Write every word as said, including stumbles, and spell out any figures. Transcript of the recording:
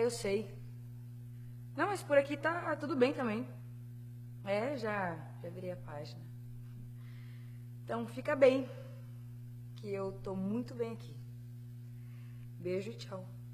eu sei. Não, mas por aqui tá tudo bem também. É, já, já virei a página. Então, fica bem, que eu tô muito bem aqui. Beijo e tchau.